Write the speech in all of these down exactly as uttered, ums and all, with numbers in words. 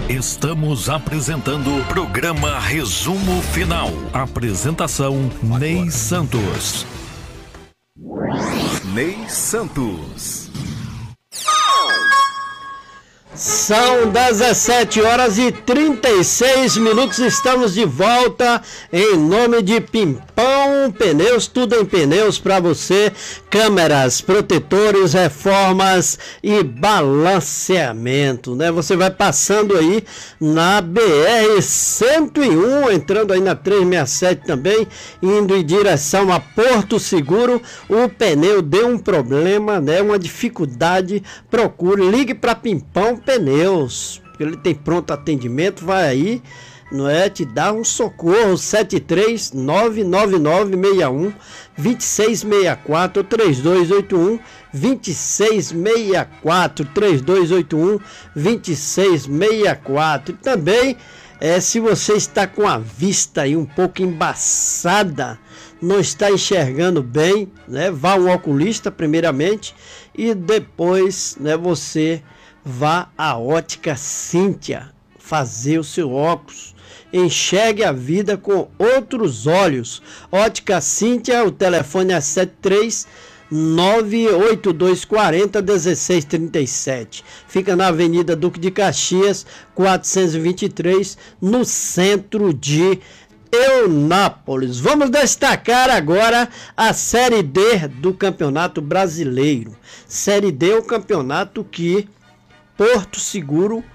Estamos apresentando o programa Resumo Final. Apresentação Ney Santos. Ney Santos. São dezessete horas e trinta e seis minutos, estamos de volta em nome de Pimpão Pneus, tudo em pneus para você, câmeras, protetores, reformas e balanceamento, né? Você vai passando aí na B R cento e um, entrando aí na trezentos e sessenta e sete também, indo em direção a Porto Seguro, o pneu deu um problema, né? Uma dificuldade, procure, ligue para Pimpão Pneus, porque ele tem pronto atendimento, vai aí, não é, te dá um socorro. Sete três nove nove nove seis um dois seis seis quatro, três dois oito um dois seis seis quatro, três dois oito um dois seis seis quatro. Também é, se você está com a vista aí um pouco embaçada, não está enxergando bem, né, vá ao oculista primeiramente e depois, né, você vá à Ótica Cíntia fazer o seu óculos. Enxergue a vida com outros olhos. Ótica Cíntia, o telefone é sete três nove oito dois quatro zero um seis três sete. Fica na Avenida Duque de Caxias, quatrocentos e vinte e três, no centro de Eunápolis. Vamos destacar agora a Série D do Campeonato Brasileiro. Série D é o campeonato que Porto Seguro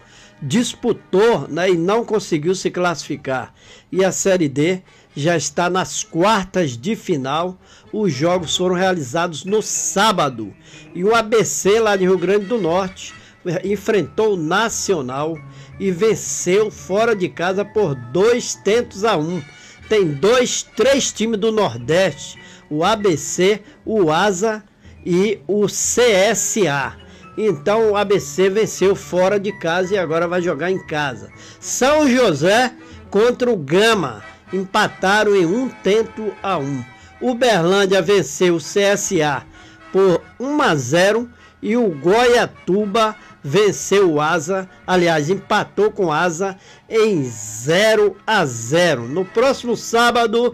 disputou, né, e não conseguiu se classificar. E a Série D já está nas quartas de final. Os jogos foram realizados no sábado. E o A B C, lá de Rio Grande do Norte, enfrentou o Nacional e venceu fora de casa por dois tentos a um. Tem dois, três times do Nordeste: o A B C, o Asa e o C S A. Então o A B C venceu fora de casa e agora vai jogar em casa. São José contra o Gama empataram em um tento a um. Uberlândia venceu o C S A por um a zero e o Goiatuba venceu o Asa, aliás, empatou com o Asa em zero a zero. No próximo sábado,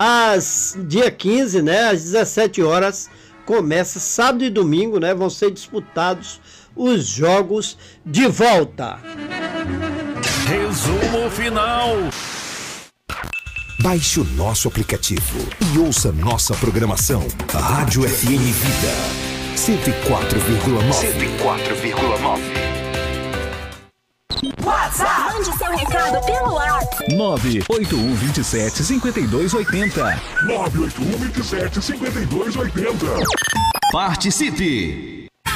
às dia quinze, né, às dezessete horas, começa sábado e domingo, né? Vão ser disputados os jogos de volta. Resumo Final. Baixe o nosso aplicativo e ouça nossa programação. Rádio F M Vida cento e quatro vírgula nove. cento e quatro vírgula nove. WhatsApp. Mande seu recado pelo WhatsApp. nove oito um dois sete cinco dois oito zero. nove oito um dois sete cinco dois oito zero. Participe!